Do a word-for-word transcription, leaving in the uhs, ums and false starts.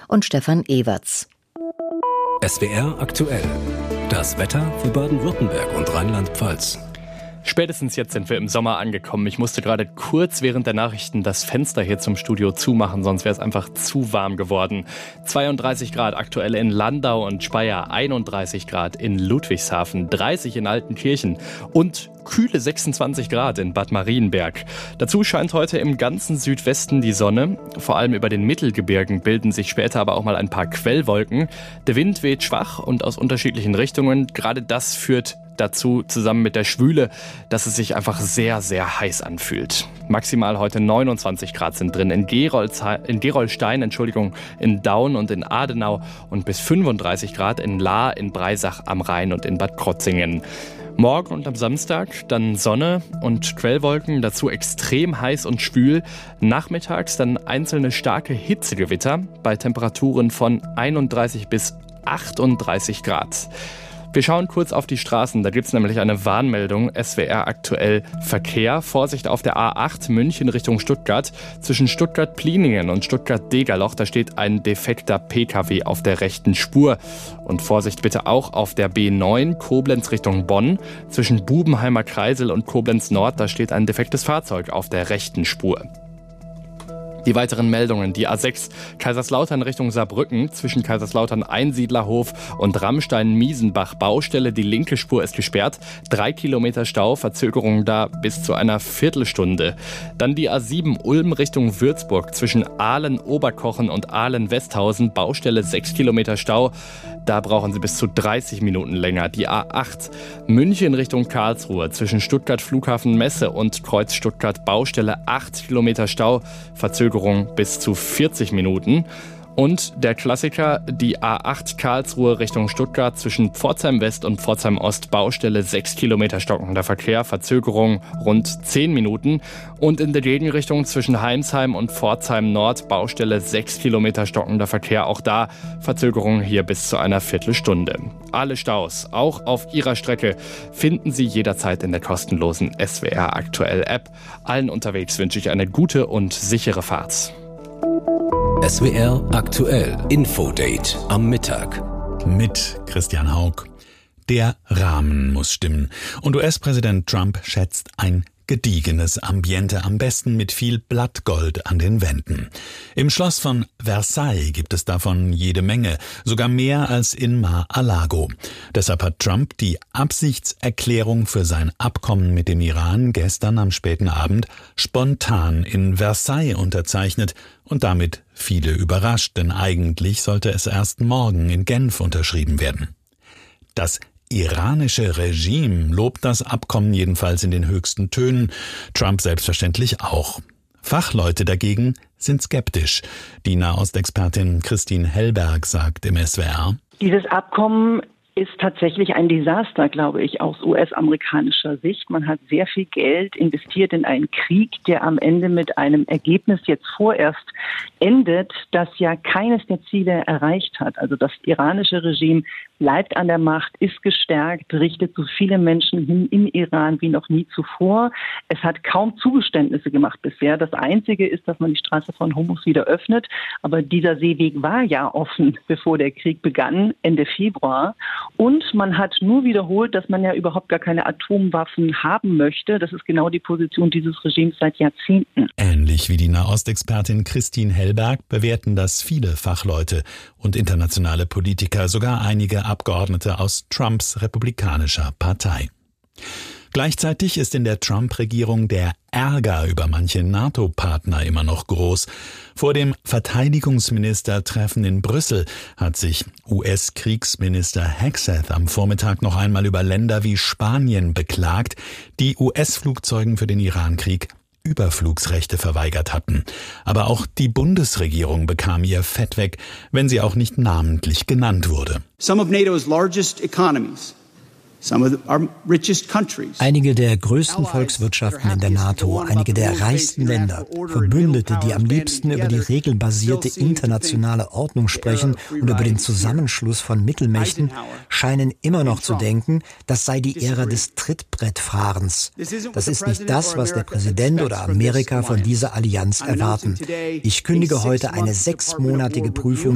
und Stefan Ewerts. S W R aktuell. Das Wetter für Baden-Württemberg und Rheinland-Pfalz. Spätestens jetzt sind wir im Sommer angekommen. Ich musste gerade kurz während der Nachrichten das Fenster hier zum Studio zumachen, sonst wäre es einfach zu warm geworden. zweiunddreißig Grad aktuell in Landau und Speyer, einunddreißig Grad in Ludwigshafen, dreißig in Altenkirchen und kühle sechsundzwanzig Grad in Bad Marienberg. Dazu scheint heute im ganzen Südwesten die Sonne. Vor allem über den Mittelgebirgen bilden sich später aber auch mal ein paar Quellwolken. Der Wind weht schwach und aus unterschiedlichen Richtungen. Gerade das führt dazu, zusammen mit der Schwüle, dass es sich einfach sehr, sehr heiß anfühlt. Maximal heute neunundzwanzig Grad sind drin in, Gerolzhe- in Gerolstein, Entschuldigung, in Daun und in Adenau und bis fünfunddreißig Grad in Lahr, in Breisach am Rhein und in Bad Krotzingen. Morgen und am Samstag dann Sonne und Quellwolken, dazu extrem heiß und schwül. Nachmittags dann einzelne starke Hitzegewitter bei Temperaturen von einunddreißig bis achtunddreißig Grad. Wir schauen kurz auf die Straßen, da gibt es nämlich eine Warnmeldung, S W R aktuell Verkehr. Vorsicht auf der A acht München Richtung Stuttgart. Zwischen Stuttgart-Pliningen und Stuttgart-Degerloch, da steht ein defekter P K W auf der rechten Spur. Und Vorsicht bitte auch auf der B neun Koblenz Richtung Bonn. Zwischen Bubenheimer Kreisel und Koblenz Nord, da steht ein defektes Fahrzeug auf der rechten Spur. Die weiteren Meldungen, die A sechs Kaiserslautern Richtung Saarbrücken, zwischen Kaiserslautern Einsiedlerhof und Rammstein-Miesenbach Baustelle, die linke Spur ist gesperrt, drei Kilometer Stau, Verzögerung da bis zu einer Viertelstunde. Dann die A sieben Ulm Richtung Würzburg, zwischen Ahlen-Oberkochen und Ahlen-Westhausen, Baustelle sechs Kilometer Stau, da brauchen Sie bis zu dreißig Minuten länger. Die A acht München Richtung Karlsruhe, zwischen Stuttgart Flughafen Messe und Kreuz Stuttgart Baustelle acht Kilometer Stau, Verzögerung bis zu vierzig Minuten. Und der Klassiker, die A acht Karlsruhe Richtung Stuttgart, zwischen Pforzheim West und Pforzheim Ost, Baustelle sechs Kilometer stockender Verkehr, Verzögerung rund zehn Minuten. Und in der Gegenrichtung zwischen Heimsheim und Pforzheim Nord, Baustelle sechs Kilometer stockender Verkehr, auch da Verzögerung hier bis zu einer Viertelstunde. Alle Staus, auch auf Ihrer Strecke, finden Sie jederzeit in der kostenlosen S W R aktuell App. Allen unterwegs wünsche ich eine gute und sichere Fahrt. S W R aktuell Infodate am Mittag. Mit Christian Haug. Der Rahmen muss stimmen. Und U S-Präsident Trump schätzt ein gediegenes Ambiente, am besten mit viel Blattgold an den Wänden. Im Schloss von Versailles gibt es davon jede Menge, sogar mehr als in Mar-a-Lago. Deshalb hat Trump die Absichtserklärung für sein Abkommen mit dem Iran gestern am späten Abend spontan in Versailles unterzeichnet und damit viele überrascht, denn eigentlich sollte es erst morgen in Genf unterschrieben werden. Das iranische Regime lobt das Abkommen jedenfalls in den höchsten Tönen, Trump selbstverständlich auch. Fachleute dagegen sind skeptisch. Die Nahostexpertin Christine Hellberg sagt im S W R: Dieses Abkommen ist tatsächlich ein Desaster, glaube ich, aus U S-amerikanischer Sicht. Man hat sehr viel Geld investiert in einen Krieg, der am Ende mit einem Ergebnis jetzt vorerst endet, das ja keines der Ziele erreicht hat. Also das iranische Regime bleibt an der Macht, ist gestärkt, richtet so viele Menschen hin im Iran wie noch nie zuvor. Es hat kaum Zugeständnisse gemacht bisher. Das Einzige ist, dass man die Straße von Hormuz wieder öffnet. Aber dieser Seeweg war ja offen, bevor der Krieg begann, Ende Februar. Und man hat nur wiederholt, dass man ja überhaupt gar keine Atomwaffen haben möchte. Das ist genau die Position dieses Regimes seit Jahrzehnten. Ähnlich wie die Nahostexpertin Christine Hellberg bewerten das viele Fachleute und internationale Politiker, sogar einige Abgeordnete aus Trumps republikanischer Partei. Gleichzeitig ist in der Trump-Regierung der Ärger über manche NATO-Partner immer noch groß. Vor dem Verteidigungsministertreffen in Brüssel hat sich U S-Kriegsminister Hegseth am Vormittag noch einmal über Länder wie Spanien beklagt, die U S-Flugzeugen für den Irankrieg Überflugsrechte verweigert hatten. Aber auch die Bundesregierung bekam ihr Fett weg, wenn sie auch nicht namentlich genannt wurde. Some of NATO's largest economies. Einige der größten Volkswirtschaften in der NATO, einige der reichsten Länder, Verbündete, die am liebsten über die regelbasierte internationale Ordnung sprechen und über den Zusammenschluss von Mittelmächten, scheinen immer noch zu denken, das sei die Ära des Trittbrettfahrens. Das ist nicht das, was der Präsident oder Amerika von dieser Allianz erwarten. Ich kündige heute eine sechsmonatige Prüfung